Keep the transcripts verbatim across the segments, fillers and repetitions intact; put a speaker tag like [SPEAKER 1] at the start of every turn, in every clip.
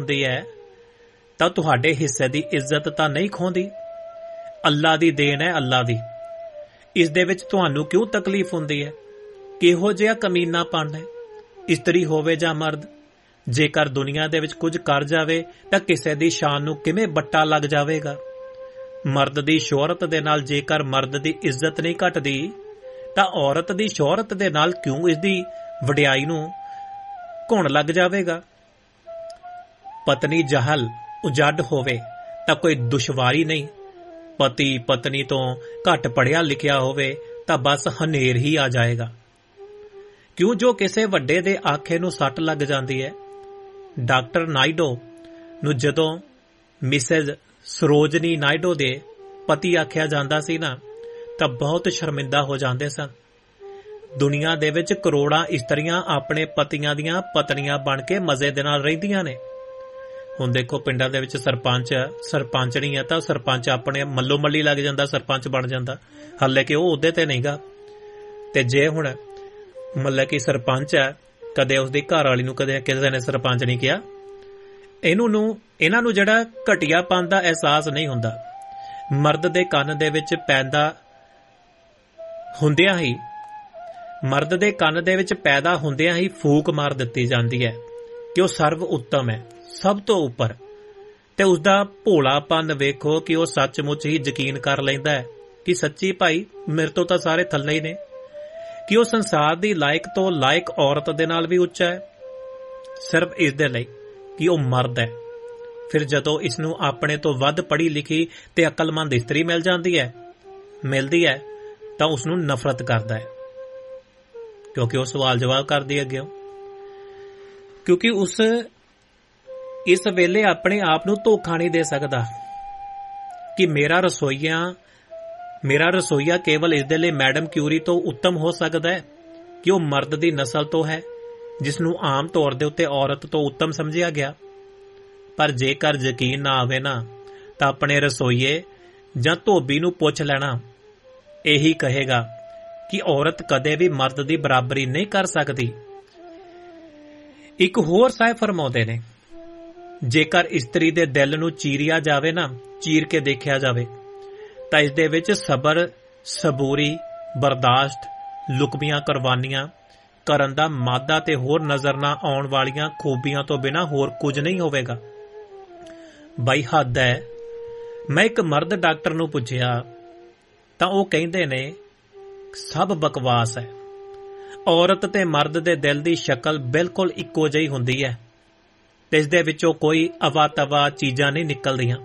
[SPEAKER 1] ਹੁੰਦੀ ਹੈ ਤਾਂ ਤੁਹਾਡੇ ਹਿੱਸੇ ਦੀ ਇੱਜ਼ਤ ਤਾਂ ਨਹੀਂ ਖੋਂਦੀ। ਅੱਲਾ ਦੀ ਦੇਣ ਹੈ, ਅੱਲਾ ਦੀ। ਇਸ ਦੇ ਵਿੱਚ ਤੁਹਾਨੂੰ ਕਿਉਂ ਤਕਲੀਫ ਹੁੰਦੀ ਹੈ? ਕਿਹੋ ਜਿਹਾ ਕਮੀਨਾਪਣ ਹੈ, ਇਸਤਰੀ ਹੋਵੇ ਜਾਂ ਮਰਦ। ਜੇਕਰ ਦੁਨੀਆ ਦੇ ਵਿੱਚ ਕੁਝ ਕਰ ਜਾਵੇ ਤਾਂ ਕਿਸੇ ਦੀ ਸ਼ਾਨ ਨੂੰ ਕਿਵੇਂ ਬੱਟਾ ਲੱਗ ਜਾਵੇਗਾ। ਮਰਦ ਦੀ ਸ਼ੋਹਰਤ ਦੇ ਨਾਲ ਜੇਕਰ ਮਰਦ ਦੀ ਇੱਜ਼ਤ ਨਹੀਂ ਘਟਦੀ ਤਾਂ ਔਰਤ ਦੀ ਸ਼ੋਹਰਤ ਦੇ ਨਾਲ ਕਿਉਂ ਇਸ ਦੀ ਵਡਿਆਈ ਨੂੰ ਘੁਣ ਲੱਗ ਜਾਵੇਗਾ। ਪਤਨੀ ਜਹਲ ਉਜੜ ਹੋਵੇ ਤਾਂ ਕੋਈ ਦੁਸ਼ਵਾਰੀ ਨਹੀਂ। ਪਤੀ ਪਤਨੀ ਤੋਂ ਘੱਟ ਪੜ੍ਹਿਆ ਲਿਖਿਆ ਹੋਵੇ ਤਾਂ ਬਸ ਹਨੇਰ ਹੀ ਆ ਜਾਏਗਾ। ਕਿਉਂ ਜੋ ਕਿਸੇ ਵੱਡੇ ਦੇ ਆਖੇ ਨੂੰ ਸੱਟ ਲੱਗ ਜਾਂਦੀ ਹੈ। ਡਾਕਟਰ ਨਾਇਡੋ ਨੂੰ ਜਦੋਂ ਮਿਸੇਜ਼ ਸਰੋਜਨੀ ਨਾਇਡੋ ਦੇ ਪਤੀ ਆਖਿਆ ਜਾਂਦਾ ਸੀ ਨਾ ਤਾਂ ਬਹੁਤ ਸ਼ਰਮਿੰਦਾ ਹੋ ਜਾਂਦੇ ਸਨ। ਦੁਨੀਆ ਦੇ ਵਿੱਚ ਕਰੋੜਾਂ ਇਸਤਰੀਆਂ ਆਪਣੇ ਪਤੀਆਂ ਦੀਆਂ ਪਤਨੀਆਂ ਬਣ ਕੇ ਮਜ਼ੇ ਦੇ ਨਾਲ ਰਹਿੰਦੀਆਂ ਨੇ। ਹੁਣ ਦੇਖੋ ਪਿੰਡਾਂ ਦੇ ਵਿੱਚ ਸਰਪੰਚ ਸਰਪੰਚਣੀ ਹੈ ਤਾਂ ਸਰਪੰਚ ਆਪਣੇ ਮੱਲੋ ਮੱਲੀ ਲੱਗ ਜਾਂਦਾ, ਸਰਪੰਚ ਬਣ ਜਾਂਦਾ, ਹਾਲੇ ਕਿ ਉਹ ਅਹੁਦੇ ਤੇ ਨਹੀਂਗਾ। ਤੇ ਜੇ ਹੁਣ ਮਤਲਬ ਕਿ ਸਰਪੰਚ ਹੈ, ਕਦੇ ਉਸਦੀ ਘਰ ਵਾਲੀ ਨੂੰ ਕਦੇ ਕਿਸੇ ਨੇ ਸਰਪੰਚ ਨਹੀਂ ਕਿਹਾ। ਇਹਨੂੰ ਨੂੰ ਇਹਨਾਂ ਨੂੰ ਜਿਹੜਾ ਘਟੀਆਪਨ ਦਾ ਅਹਿਸਾਸ ਨਹੀਂ ਹੁੰਦਾ। ਮਰਦ ਦੇ ਕੰਨ ਦੇ ਵਿੱਚ ਪੈਦਾ ਹੁੰਦਿਆਂ ਹੀ ਮਰਦ ਦੇ ਕੰਨ ਦੇ ਵਿੱਚ ਪੈਦਾ ਹੁੰਦਿਆਂ ਹੀ ਫੂਕ ਮਾਰ ਦਿੱਤੀ ਜਾਂਦੀ ਹੈ ਕਿ ਉਹ ਸਰਵ ਉੱਤਮ ਹੈ, ਸਭ ਤੋਂ ਉੱਪਰ। ਤੇ ਉਸਦਾ ਭੋਲਾਪਨ ਵੇਖੋ ਕਿ ਉਹ ਸੱਚਮੁੱਚ ਹੀ ਯਕੀਨ ਕਰ ਲੈਂਦਾ ਹੈ ਕਿ ਸੱਚੀ ਭਾਈ ਮੇਰੇ ਤੋਂ ਤਾਂ ਸਾਰੇ ਥੱਲੇ ਹੀ ਨੇ, ਕਿ ਉਹ ਸੰਸਾਰ ਦੀ ਲਾਇਕ ਤੋਂ ਲਾਇਕ ਔਰਤ ਦੇ ਨਾਲ ਵੀ ਉੱਚਾ ਹੈ, ਸਿਰਫ ਇਸ ਦੇ ਲਈ ਕਿ ਉਹ ਮਰਦ ਹੈ। ਫਿਰ ਜਦੋਂ ਇਸ ਨੂੰ ਆਪਣੇ ਤੋਂ ਵੱਧ ਪੜ੍ਹੀ ਲਿਖੀ ਤੇ ਅਕਲਮੰਦ ਇਸਤਰੀ ਮਿਲ ਜਾਂਦੀ ਹੈ ਮਿਲਦੀ ਹੈ ਤਾਂ ਉਸ ਨੂੰ ਨਫ਼ਰਤ ਕਰਦਾ ਹੈ, ਕਿਉਂਕਿ ਉਹ ਸਵਾਲ ਜਵਾਬ ਕਰਦੀ ਅੱਗੇ। ਕਿਉਂਕਿ ਉਸ ਇਸ ਵੇਲੇ ਆਪਣੇ ਆਪ ਨੂੰ ਧੋਖਾ ਨਹੀਂ ਦੇ ਸਕਦਾ ਕਿ ਮੇਰਾ ਰਸੋਈਆ ਮੇਰਾ ਰਸੋਈਆ ਕੇਵਲ ਇਸ ਦੇ ਲਈ ਮੈਡਮ ਕਿਊਰੀ ਤੋਂ ਉੱਤਮ ਹੋ ਸਕਦਾ ਹੈ ਕਿ ਉਹ ਮਰਦ ਦੀ ਨਸਲ ਤੋਂ ਹੈ, ਜਿਸ ਨੂੰ ਆਮ ਤੌਰ ਦੇ ਉੱਤੇ ਔਰਤ ਤੋਂ ਉੱਤਮ ਸਮਝਿਆ ਗਿਆ। ਪਰ ਜੇਕਰ ਯਕੀਨ ਨਾ ਆਵੇ ਨਾ ਤਾਂ ਆਪਣੇ ਰਸੋਈਏ ਜਾਂ ਧੋਬੀ ਨੂੰ ਪੁੱਛ ਲੈਣਾ, ਇਹੀ ਕਹੇਗਾ ਕਿ ਔਰਤ ਕਦੇ ਵੀ ਮਰਦ ਦੀ ਬਰਾਬਰੀ ਨਹੀਂ ਕਰ ਸਕਦੀ। ਇੱਕ ਹੋਰ ਸਾਹਿਬ ਫਰਮਾਉਂਦੇ ਨੇ, ਜੇਕਰ ਇਸਤਰੀ ਦੇ ਦਿਲ ਨੂੰ ਚੀਰਿਆ ਜਾਵੇ ਨਾ, ਚੀਰ ਕੇ ਦੇਖਿਆ ਜਾਵੇ, ਤਾਂ ਇਸ ਦੇ ਵਿੱਚ ਸਬਰ, ਸਬੂਰੀ, ਬਰਦਾਸ਼ਤ, ਲੁਕਮੀਆਂ ਕੁਰਬਾਨੀਆਂ ਕਰਨ ਦਾ ਮਾਦਾ ਤੇ ਹੋਰ ਨਜ਼ਰ ਨਾ ਆਉਣ ਵਾਲੀਆਂ ਖੂਬੀਆਂ ਤੋਂ ਬਿਨਾਂ ਹੋਰ ਕੁਝ ਨਹੀਂ ਹੋਵੇਗਾ। ਬਾਈ ਹੱਦ ਹੈ। ਮੈਂ ਇੱਕ ਮਰਦ ਡਾਕਟਰ ਨੂੰ ਪੁੱਛਿਆ ਤਾਂ ਉਹ ਕਹਿੰਦੇ ਨੇ ਸਭ ਬਕਵਾਸ ਹੈ। ਔਰਤ ਤੇ ਮਰਦ ਦੇ ਦਿਲ ਦੀ ਸ਼ਕਲ ਬਿਲਕੁਲ ਇੱਕੋ ਜਿਹੀ ਹੁੰਦੀ ਹੈ ਤੇ ਇਸ ਦੇ ਵਿੱਚੋਂ ਕੋਈ ਅਵਾ ਤਵਾ ਚੀਜ਼ਾਂ ਨਹੀਂ ਨਿਕਲਦੀਆਂ।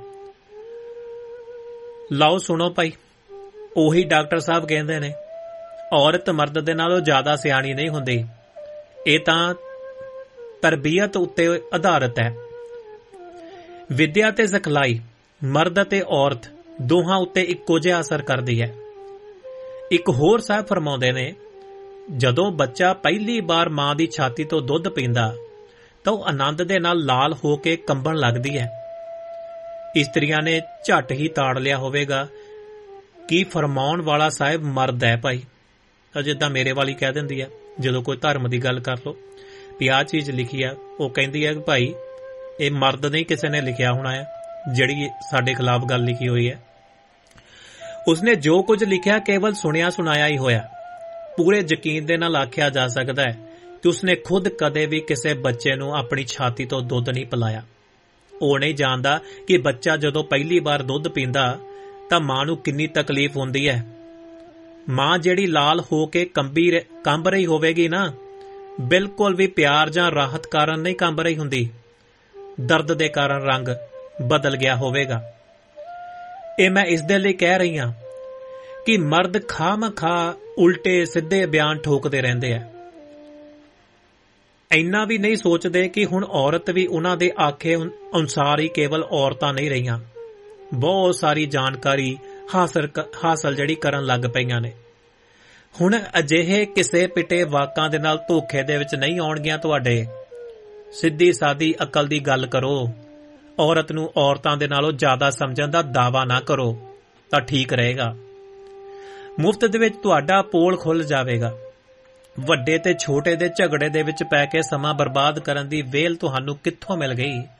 [SPEAKER 1] ਲਓ ਸੁਣੋ ਭਾਈ, ਉਹੀ ਡਾਕਟਰ ਸਾਹਿਬ ਕਹਿੰਦੇ ਨੇ ਔਰਤ ਮਰਦ ਦੇ ਨਾਲੋਂ ਜ਼ਿਆਦਾ ਸਿਆਣੀ ਨਹੀਂ ਹੁੰਦੀ। ਇਹ ਤਾਂ ਤਰਬੀਅਤ ਉੱਤੇ ਆਧਾਰਿਤ ਹੈ। ਵਿਦਿਆ ਤੇ ਸਿਖਲਾਈ ਮਰਦ ਅਤੇ ਔਰਤ ਦੋਹਾਂ ਉੱਤੇ ਇੱਕੋ ਜਿਹਾ ਅਸਰ ਕਰਦੀ ਹੈ। ਇੱਕ ਹੋਰ ਸਾਹਿਬ ਫਰਮਾਉਂਦੇ ਨੇ, ਜਦੋਂ ਬੱਚਾ ਪਹਿਲੀ ਵਾਰ ਮਾਂ ਦੀ ਛਾਤੀ ਤੋਂ ਦੁੱਧ ਪੀਂਦਾ ਤਾਂ ਉਹ ਆਨੰਦ ਦੇ ਨਾਲ ਲਾਲ ਹੋ ਕੇ ਕੰਬਣ ਲੱਗਦੀ ਹੈ। ਇਸਤਰੀਆਂ ਨੇ ਝੱਟ ਹੀ ਤਾੜ ਲਿਆ ਹੋਵੇਗਾ ਕਿ ਫਰਮਾਉਣ ਵਾਲਾ ਸਾਹਿਬ ਮਰਦ ਹੈ ਭਾਈ। ਤਾਂ ਜਿੱਦਾਂ ਮੇਰੇ ਵਾਲੀ ਕਹਿ ਦਿੰਦੀ ਹੈ ਜਦੋਂ ਕੋਈ ਧਰਮ ਦੀ ਗੱਲ ਕਰ ਲਓ ਵੀ ਆਹ ਚੀਜ਼ ਲਿਖੀ ਆ, ਉਹ ਕਹਿੰਦੀ ਹੈ ਕਿ ਭਾਈ ਇਹ ਮਰਦ ਨਹੀਂ ਕਿਸੇ ਨੇ ਲਿਖਿਆ ਹੋਣਾ ਹੈ, ਜਿਹੜੀ ਸਾਡੇ ਖਿਲਾਫ ਗੱਲ ਲਿਖੀ ਹੋਈ ਹੈ। ਉਸਨੇ ਜੋ ਕੁਝ ਲਿਖਿਆ ਕੇਵਲ ਸੁਣਿਆ ਸੁਣਾਇਆ ਹੀ ਹੋਇਆ। ਪੂਰੇ ਯਕੀਨ ਦੇ ਨਾਲ ਆਖਿਆ ਜਾ ਸਕਦਾ ਹੈ ਕਿ ਉਸਨੇ ਖੁਦ ਕਦੇ ਵੀ ਕਿਸੇ ਬੱਚੇ ਨੂੰ ਆਪਣੀ ਛਾਤੀ ਤੋਂ ਦੁੱਧ ਨਹੀਂ ਪਿਲਾਇਆ। ਉਹ ਨਹੀਂ ਜਾਣਦਾ ਕਿ ਬੱਚਾ ਜਦੋਂ ਪਹਿਲੀ ਵਾਰ ਦੁੱਧ ਪੀਂਦਾ ਤਾਂ ਮਾਂ ਨੂੰ ਕਿੰਨੀ ਤਕਲੀਫ ਹੁੰਦੀ ਹੈ। ਮਾਂ ਜਿਹੜੀ ਲਾਲ ਹੋ ਕੇ ਕੰਬੀ ਕੰਬ ਰਹੀ ਹੋਵੇਗੀ ਨਾ, ਬਿਲਕੁਲ ਵੀ ਪਿਆਰ ਜਾਂ ਰਾਹਤ ਕਾਰਨ ਨਹੀਂ ਕੰਬ ਰਹੀ ਹੁੰਦੀ, ਦਰਦ ਦੇ ਕਾਰਨ ਰੰਗ ਬਦਲ ਗਿਆ ਹੋਵੇਗਾ। ਇਹ ਮੈਂ ਇਸ ਦੇ ਲਈ ਕਹਿ ਰਹੀ ਹਾਂ ਕਿ ਮਰਦ ਖਾਮ-ਖਾ ਉਲਟੇ ਸਿੱਧੇ ਬਿਆਨ ਠੋਕਦੇ ਰਹਿੰਦੇ ਆ। ਇੰਨਾ ਵੀ ਨਹੀਂ ਸੋਚਦੇ ਕਿ ਹੁਣ ਔਰਤ ਵੀ ਉਹਨਾਂ ਦੇ ਆਖੇ ਅਨੁਸਾਰ ਹੀ ਕੇਵਲ ਔਰਤਾਂ ਨਹੀਂ ਰਹੀਆਂ, ਬਹੁਤ ਸਾਰੀ ਜਾਣਕਾਰੀ ਹਾਸਲ ਹਾਸਲ ਜਿਹੜੀ ਕਰਨ ਲੱਗ ਪਈਆਂ ਨੇ। ਹੁਣ ਅਜਿਹੇ ਕਿਸੇ ਪਿੱਟੇ ਵਾਕਾਂ ਦੇ ਨਾਲ ਧੋਖੇ ਦੇ ਵਿੱਚ ਨਹੀਂ ਆਉਣਗੀਆਂ ਤੁਹਾਡੇ। ਸਿੱਧੀ ਸਾਦੀ ਅਕਲ ਦੀ ਗੱਲ ਕਰੋ। ਔਰਤ ਨੂੰ ਔਰਤਾਂ ਦੇ ਨਾਲੋਂ ਜ਼ਿਆਦਾ ਸਮਝਣ ਦਾ ਦਾਅਵਾ ਨਾ ਕਰੋ ਤਾਂ ਠੀਕ ਰਹੇਗਾ। ਮੁਫਤ ਦੇ ਵਿੱਚ ਤੁਹਾਡਾ ਪੋਲ ਖੁੱਲ ਜਾਵੇਗਾ। ਵੱਡੇ ਤੇ ਛੋਟੇ ਦੇ ਝਗੜੇ ਦੇ ਵਿੱਚ ਪੈ ਕੇ ਸਮਾਂ ਬਰਬਾਦ ਕਰਨ ਦੀ ਵੇਲ ਤੁਹਾਨੂੰ ਕਿੱਥੋਂ ਮਿਲ ਗਈ?